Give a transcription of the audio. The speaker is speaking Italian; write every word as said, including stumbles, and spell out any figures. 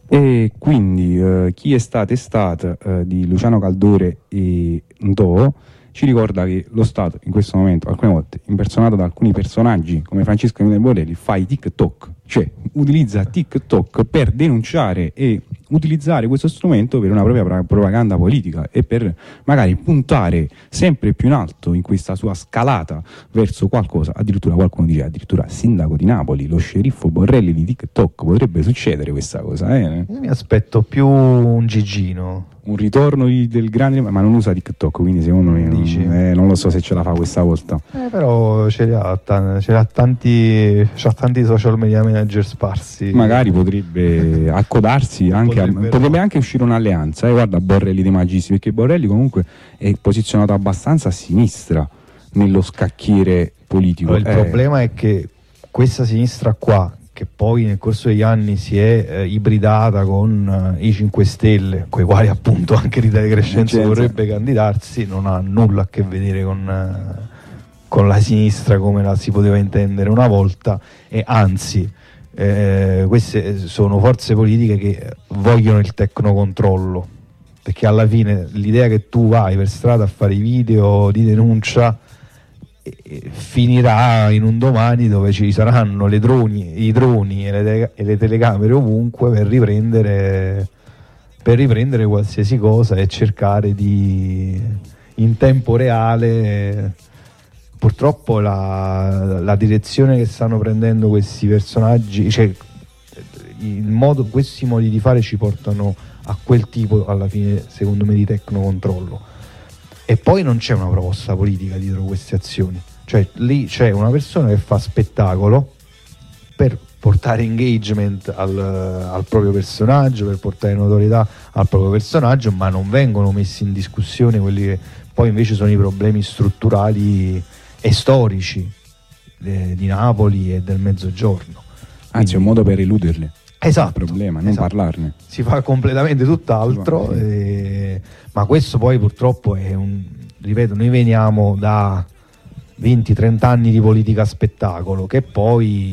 E quindi eh, Chi è stata è stata eh, di Luciano Caldore e Ntò ci ricorda che lo Stato in questo momento, alcune volte impersonato da alcuni personaggi come Francesco Emilia Borelli, fa i TikTok, cioè utilizza TikTok per denunciare e utilizzare questo strumento per una propria propaganda politica e per magari puntare sempre più in alto in questa sua scalata verso qualcosa. Addirittura qualcuno dice addirittura sindaco di Napoli, lo sceriffo Borrelli di TikTok, potrebbe succedere questa cosa, eh? Io mi aspetto più un Gigino, un ritorno di, del grande, ma non usa TikTok, quindi secondo me non, eh, non lo so se ce la fa questa volta. Eh, però ce l'ha, ce l'ha tanti, c'ha tanti social media manager sparsi. Magari potrebbe accodarsi anche, a, potrebbe anche uscire un'alleanza. Eh, guarda Borrelli De Magistri, perché Borrelli comunque è posizionato abbastanza a sinistra nello scacchiere politico. Allora, il eh. problema è che questa sinistra qua, che poi nel corso degli anni si è eh, ibridata con eh, i cinque Stelle, con i quali appunto anche l'Italia Crescenza vorrebbe candidarsi, non ha nulla a che vedere con, eh, con la sinistra come la si poteva intendere una volta, e anzi eh, queste sono forze politiche che vogliono il tecnocontrollo, perché alla fine l'idea che tu vai per strada a fare i video di denuncia finirà in un domani dove ci saranno le droni, i droni e le, e le telecamere ovunque per riprendere per riprendere qualsiasi cosa e cercare di in tempo reale. Purtroppo la, la direzione che stanno prendendo questi personaggi, cioè il modo, questi modi di fare ci portano a quel tipo, alla fine, secondo me, di tecnocontrollo. E poi non c'è una proposta politica dietro queste azioni, cioè lì c'è una persona che fa spettacolo per portare engagement al, al proprio personaggio, per portare notorietà al proprio personaggio, ma non vengono messi in discussione quelli che poi invece sono i problemi strutturali e storici de, di Napoli e del Mezzogiorno. Anzi, è un modo per eluderle. Esatto, il problema, non esatto. parlarne. Si fa completamente tutt'altro, eh, ma questo poi purtroppo è un, ripeto, noi veniamo da venti trenta anni di politica spettacolo che poi